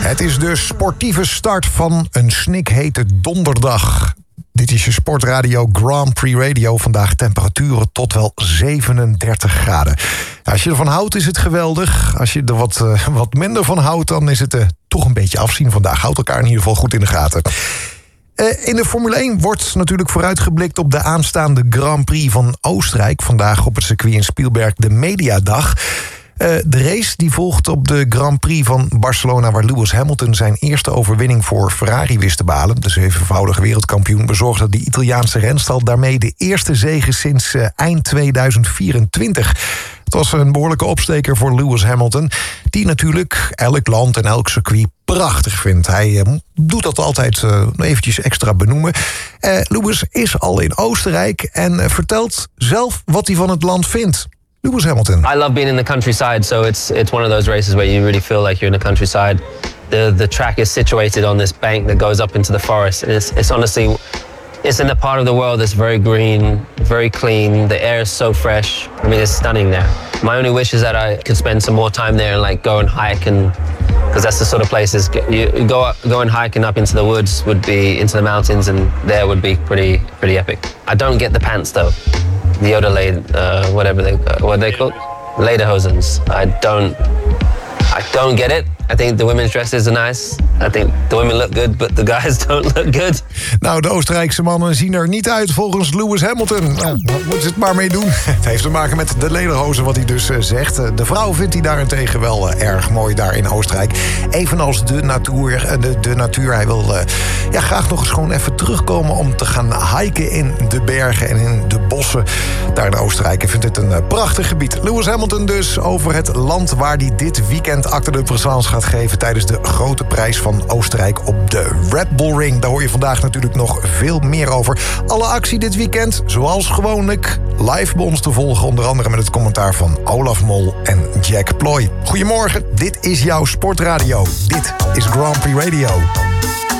Het is de sportieve start van een snikhete donderdag. Dit is je sportradio Grand Prix Radio. Vandaag temperaturen tot wel 37 graden. Als je ervan houdt is het geweldig. Als je er wat minder van houdt, dan is het toch een beetje afzien vandaag. Houd elkaar in ieder geval goed in de gaten. In de Formule 1 wordt natuurlijk vooruitgeblikt op de aanstaande Grand Prix van Oostenrijk. Vandaag op het circuit in Spielberg de Mediadag. De race die volgt op de Grand Prix van Barcelona, waar Lewis Hamilton zijn eerste overwinning voor Ferrari wist te behalen. De zevenvoudige wereldkampioen bezorgde de Italiaanse renstal daarmee de eerste zege sinds eind 2024. Het was een behoorlijke opsteker voor Lewis Hamilton, die natuurlijk elk land en elk circuit prachtig vindt. Hij doet dat altijd eventjes extra benoemen. Lewis is al in Oostenrijk en vertelt zelf wat hij van het land vindt. Lewis Hamilton. I love being in the countryside, so it's one of those races where you really feel like you're in the countryside. The track is situated on this bank that goes up into the forest. And it's honestly, it's in a part of the world that's very green, very clean. The air is so fresh. I mean, it's stunning there. My only wish is that I could spend some more time there and like go and hike, and because that's the sort of places you go and hiking up into the woods would be into the mountains, and there would be pretty epic. I don't get the pants though. The Yoda what they called? Lederhosens. I don't get it. I think the women's dresses are nice. I think the women look good, but the guys don't look good. Nou, de Oostenrijkse mannen zien er niet uit volgens Lewis Hamilton. Daar moeten ze het maar mee doen. Het heeft te maken met de lederhozen, wat hij dus zegt. De vrouw vindt hij daarentegen wel erg mooi daar in Oostenrijk. Evenals de natuur. Hij wil graag nog eens gewoon even terugkomen om te gaan hiken in de bergen en in de bossen daar in Oostenrijk. Hij vindt het een prachtig gebied. Lewis Hamilton dus over het land waar hij dit weekend Acte de Présence gaat geven tijdens de grote prijs van Oostenrijk op de Red Bull Ring. Daar hoor je vandaag natuurlijk nog veel meer over. Alle actie dit weekend, zoals gewoonlijk, live bij ons te volgen. Onder andere met het commentaar van Olaf Mol en Jack Ploy. Goedemorgen, dit is jouw sportradio. Dit is Grand Prix Radio.